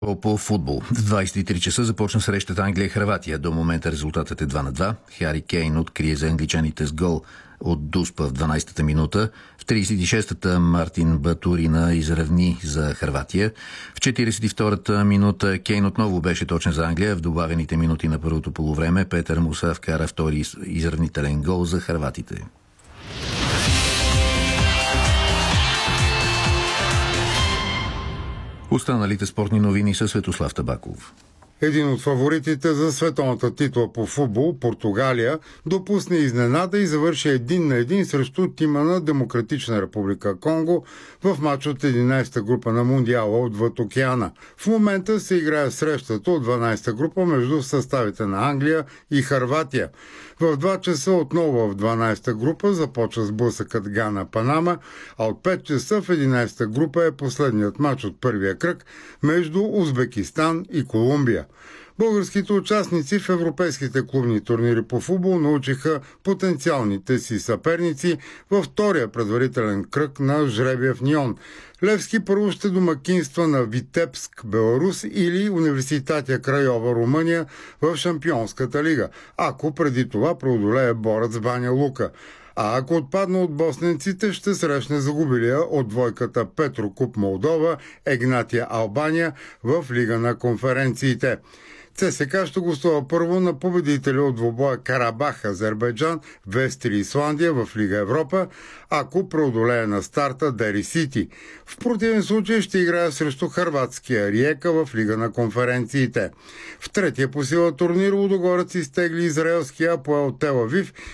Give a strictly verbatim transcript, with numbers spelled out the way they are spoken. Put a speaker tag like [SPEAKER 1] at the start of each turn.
[SPEAKER 1] По футбол. В двадесет и три часа започна срещата Англия-Хърватия. До момента резултатът е два на два. Хари Кейн открие за англичаните с гол от Дуспа в дванадесетата минута. В тридесет и шестата Мартин Батурина изравни за Хърватия. В четиридесет и втората минута Кейн отново беше точен за Англия. В добавените минути на първото полувреме Петър Муса вкара втори изравнителен гол за хърватите. Останалите спортни новини са Светослав Табаков.
[SPEAKER 2] Един от фаворитите за световната титла по футбол, Португалия, допусне изненада и завърши един на един срещу тима на Демократична република Конго в матч от единадесета група на Мундиала отвъд океана. В момента се играе срещата от дванадесета група между съставите на Англия и Хърватия. В два часа отново в дванадесета група започва сблъсъкът Гана-Панама, а от пет часа в единадесета група е последният матч от първия кръг между Узбекистан и Колумбия. Българските участници в европейските клубни турнири по футбол научиха потенциалните си съперници във втория предварителен кръг на жребия в Нион. Левски първо ще домакинства на Витебск, Беларус, или Университатия Крайова, Румъния в Шампионската лига, ако преди това преодолее Борец Баня Лука. А ако отпадна от босненците, ще срещне загубилия от двойката Петрокуп Молдова, Егнатия Албания в Лига на конференциите. ЦСКА ще гостува първо на победителя от двубоя Карабах, Азербайджан, Вестри, Исландия в Лига Европа, ако преодолее на старта Дери Сити. В противен случай ще играе срещу хърватския Риека в Лига на конференциите. В третия по сила турнир Лудогорец изтегли израелския Апоел Тел Авив